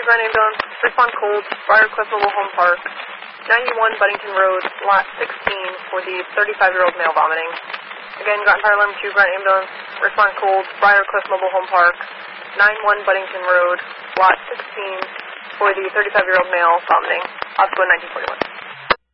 Grand Ambulance, respond cold, Briarcliff Mobile Home Park, 91 Buddington Road, lot 16 for the 35-year-old male vomiting. Again, Groton Fire Alarm 2 Grand Ambulance, respond cold, Briarcliff Mobile Home Park, 91 Buddington Road, lot 16 for the 35-year-old male vomiting. Osco 1941.